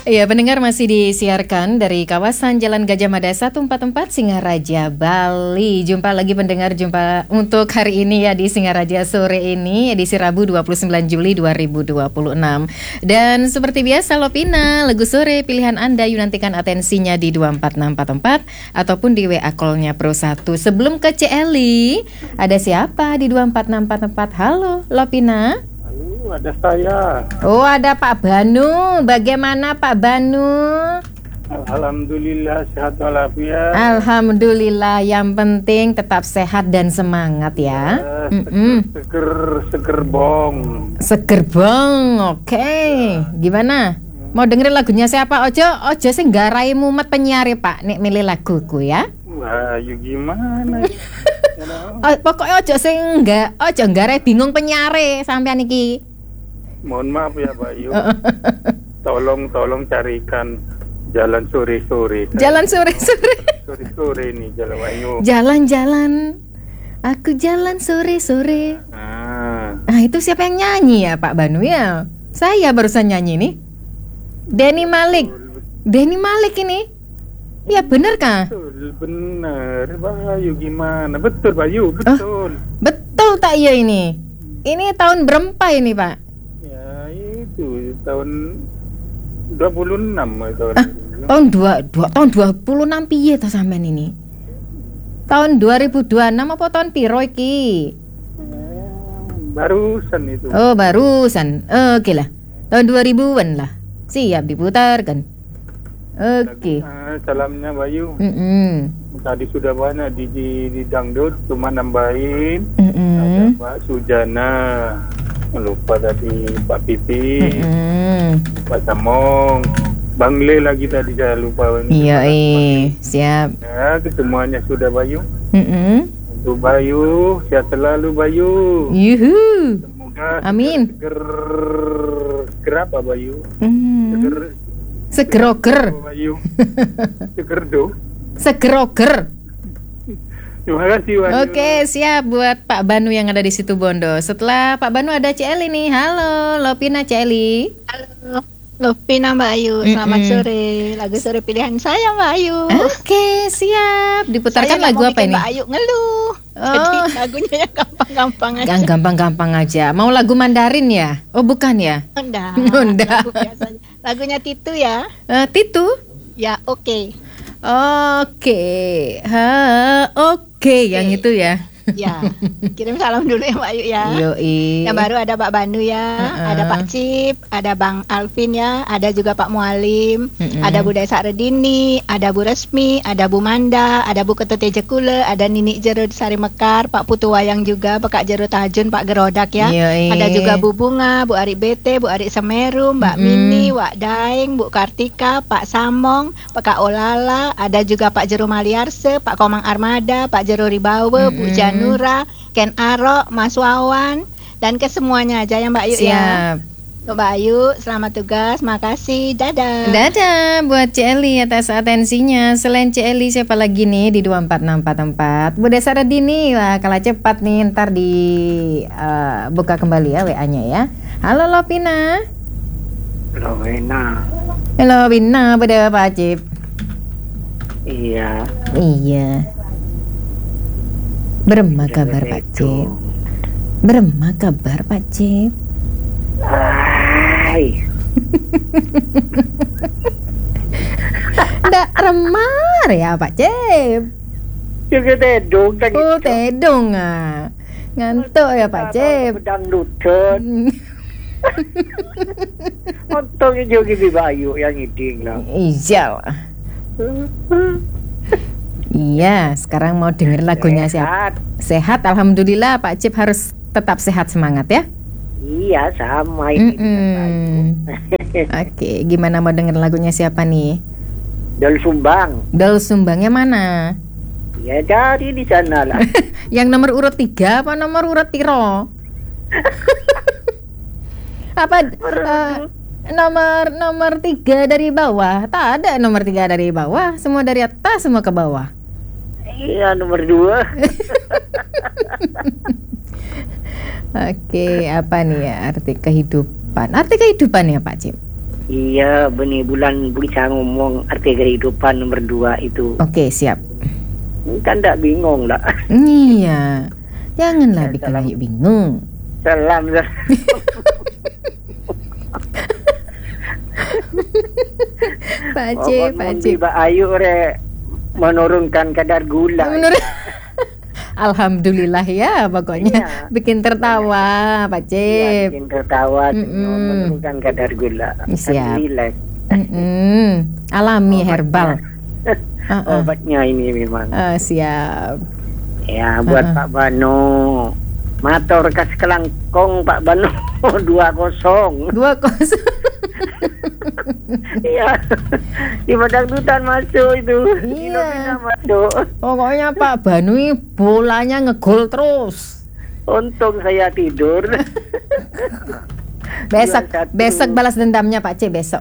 Iya, pendengar masih disiarkan dari kawasan Jalan Gajah Mada 144 Singaraja, Bali. Jumpa lagi pendengar, jumpa untuk hari ini ya di Singaraja sore ini, edisi Rabu 29 Juli 2026. Dan seperti biasa Lopina, lagu sore pilihan Anda yuk nantikan atensinya di 24644 ataupun di WA call-nya Pro 1. Sebelum ke CLI, ada siapa di 24644? Halo Lopina. Ada saya. Oh, ada Pak Banu. Bagaimana Pak Banu? Alhamdulillah sehat walafiat. Alhamdulillah, yang penting tetap sehat dan semangat ya. Seger bong. Seger bong. Oke. Gimana? Mau dengerin lagunya siapa? Ojo sing garai mumet penyiar Pak. Nek milih laguku ya. Wah, yuk gimana? Pokoknya ojo garai bingung penyiare sampean iki. Mohon maaf ya Bayu. Tolong carikan jalan sore-sore. Jalan sore-sore. Sore-sore nih Jalan Bayu. Jalan-jalan. Aku jalan sore-sore. Ah, itu siapa yang nyanyi ya Pak Banu ya? Saya barusan nyanyi nih. Denny Malik ini. Ya bener kah? Bener Bayu, gimana? Betul Bayu, betul. Betul tak ya ini? Ini tahun berapa ini Pak? Ya itu tahun 26 tahun 26 piye to sampean ini? Tahun 2026 apa tahun piro iki? Barusan itu. Oh barusan, oke lah. Tahun 2000-an lah. Siap diputarkan. Oke. Salamnya Bayu. Mm-mm. Tadi sudah banyak di dangdut, cuma nambahin. Mm-mm. Ada Pak Sujana, lupa tadi Pak Pipi, Pak Samong, Bang Le lagi tadi saya lupa. Iya, siap. Ya, semuanya sudah Bayu. Mm-mm. Untuk Bayu, sehat selalu Bayu. Yuhu. Semoga Amin. Seger apa Bayu? Segeroger. Bayu. Segerdo. Segeroger. Terima kasih Bayu. Oke, siap buat Pak Banu yang ada di situ Bondo. Setelah Pak Banu ada Celi nih. Halo, Lopina Celi. Halo, Lopina Mbak Ayu. Selamat sore. Lagu sore pilihan saya Mbak Ayu. Oke, siap. Diputarkan Saya lagu apa ini? Mbak Ayu ngeluh. Jadi lagunya yang gampang-gampang aja. Yang gampang-gampang aja. Mau lagu Mandarin ya? Oh, bukan ya? Enggak. Enggak. Lagu biasanya. Lagunya Titu ya. Titu? Ya, oke. Oke, yang itu ya. Ya, kirim salam dulu ya Mbak Ayu ya. Yoi. Yang baru ada Pak Banu ya, ada Pak Cip, ada Bang Alvin ya, ada juga Pak Mualim, ada Bu Desa Redini, ada Bu Resmi, ada Bu Manda, ada Bu Ketete Jekule, ada Nini Jero Sari Mekar, Pak Putu Wayang juga, Pak Jero Tajun, Pak Gerodak ya. Yoi. Ada juga Bu Bunga, Bu Arik Bete, Bu Arik Semeru, Mbak Mini, Wak Daeng, Bu Kartika, Pak Samong, Pak Kak Olala, ada juga Pak Jero Maliarse, Pak Komang Armada, Pak Jero Ribawe, Bu Nura, Ken Aro, Mas Wawan, dan ke semuanya aja ya Mbak Ayu ya. Mbak Ayu, selamat tugas, makasih, dadah. Dadah buat Celi atas atensinya. Selain Celi siapa lagi nih di 24644? Bu Desa Redini, wah kalah cepat nih, ntar di buka kembali ya WA-nya ya. Halo Lopina. Halo Wina. Halo Wina, pada Pak Cip. Iya. Berema kabar Pak Cip? Berema kabar Pak Cip? Ndak remar ya Pak Cip? Juga tedong kan. Oh tedong ngantuk ya Pak Cip? Dangdutan. Untungnya juga di Bayu yang iding lah. Iya. Iya, sekarang mau denger lagunya siapa? Sehat, alhamdulillah. Pak Cip harus tetap sehat, semangat ya. Iya, sama ini. Oke, gimana mau denger lagunya siapa nih? Dol Sumbang. Dol Sumbangnya mana? Ya dari di sana lah. Yang nomor urut 3 apa nomor urut piro? Apa nomor 3 dari bawah? Tak ada nomor 3 dari bawah, semua dari atas semua ke bawah. Iya, nomor 2. Oke, apa nih ya arti kehidupan? Arti kehidupan ya Pak Cip? Iya, benih bulan bisa ngomong arti kehidupan nomor 2 itu. Oke, siap. Kan tak bingung lah. Iya. Janganlah bikin Salam. Ayu bingung. Salam. Pak C, Pak C. Mbak Ayu re menurunkan kadar gula. Menurut Alhamdulillah ya, pokoknya Iya. bikin tertawa, Pak Iya, Cip. bikin tertawa, Mm-mm. menurunkan kadar gula. Siap. Relax. Alami herbal. Obatnya ini memang. Siap. Ya, buat Pak Bano. Motor kas kelangkong Pak Bano 20. 2-0. Iya. Di Dangdutan masuk itu. Di Iya. Novena masuk. Pokoknya Pak Banu ini bolanya ngegol terus. Untung saya tidur. Besok 2-1. besok balas dendamnya Pak C besok.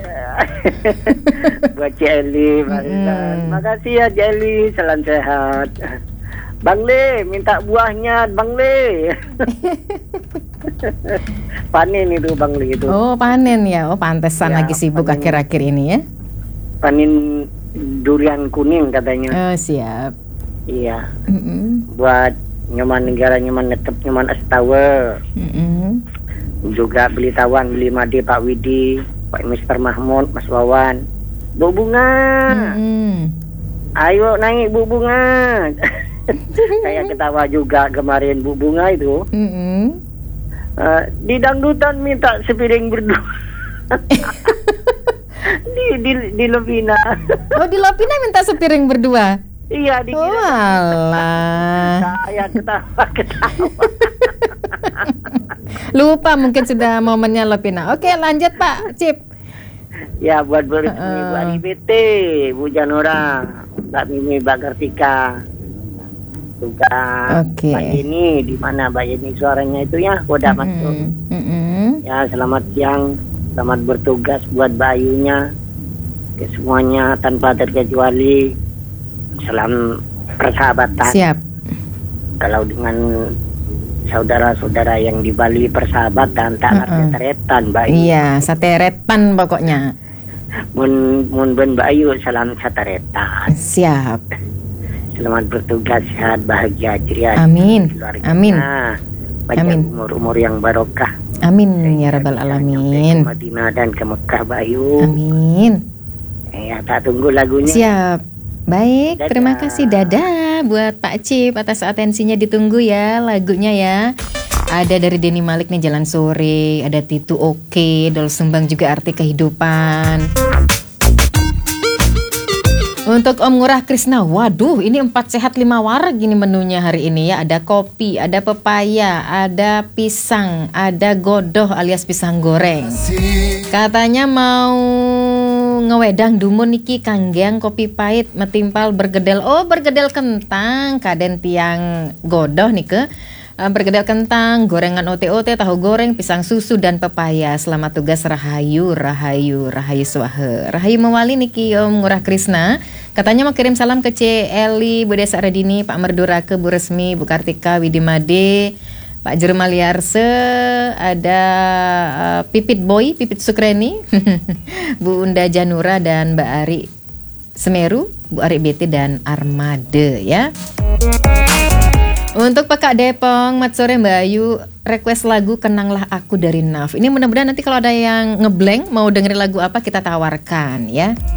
Buat Celi, makasih ya Celi, salam sehat. Bang Le, minta buahnya Bang Le. Panen itu Bang Le itu. Oh, panen ya. Oh, pantesan Ya, lagi sibuk panen. akhir-akhir ini ya. Panen durian kuning katanya. Oh, siap. Iya. Buat nyoman negara, nyoman netep, nyoman astawa. Juga beli tawan, beli made Pak Widi, Pak Mr. Mahmud, Mas Wawan. Bu Bunga. Ayo naik Bu Bunga. Saya ketawa juga kemarin Bu Bunga itu. Di dangdutan minta sepiring berdua. di Lovina. Oh, di Lovina minta sepiring berdua. Iya, di Walah. saya ketawa. Lupa mungkin sudah momennya Lovina. Oke, lanjut Pak Cip. Ya, buat Bu Ari BT, Bu Janora, Mbak Mimi, Mbak Kartika. Juga Oke. Mbak Yeni, di mana Mbak Yeni suaranya itu ya, udah masuk. Ya, selamat siang, selamat bertugas buat Mbak Ayunya, ke semuanya tanpa terkecuali. Salam persahabatan. Siap. Kalau dengan saudara-saudara yang di Bali persahabatan, tak teretan Mbak Ayu. Iya, sateretan pokoknya. Mun ben Mbak Ayu, salam sateretan. Siap. Selamat bertugas, sehat, bahagia, ceria. Amin. Keluarga. Amin. Panjang Amin. umur-umur yang barokah. Amin ya rabbal alamin. Ke Madinah dan ke Mekah, Mbak Ayu. Amin. Ya, tak tunggu lagunya. Siap. Baik, Dadah. terima kasih dadah buat Pak Cip atas atensinya, ditunggu ya lagunya ya. Ada dari Denny Malik nih, Jalan Sore, ada Titu Oke, Dol Sumbang juga Arti Kehidupan. Untuk Om Ngurah Krisna, waduh ini 4 sehat 5 wareg gini menunya hari ini ya. Ada kopi, ada pepaya, ada pisang, ada godoh alias pisang goreng. Katanya mau ngewedang dumun niki kanggeang kopi pahit metimpal bergedel. Oh, bergedel kentang, kaden tiang godoh nih ke. Bergedel kentang, gorengan ote-ote, tahu goreng, pisang susu dan pepaya. Selamat tugas Rahayu, Rahayu, Rahayu Swahe. Rahayu Mewali niki Om Ngurah Krisna. Katanya mau kirim salam ke C. Eli, Bu Desa Radini, Pak Merdurake, Bu Resmi, Bu Kartika, Widimade, Pak Jermaliarse, ada Pipit Boy, Pipit Sukreni, Bu Unda Janura dan Mbak Ari Semeru, Bu Ari BT dan Armade ya. Untuk Pekak Depong, mat sore Mbak Ayu, request lagu Kenanglah Aku dari Naf. Ini mudah-mudahan nanti kalau ada yang ngeblank mau dengerin lagu apa kita tawarkan ya.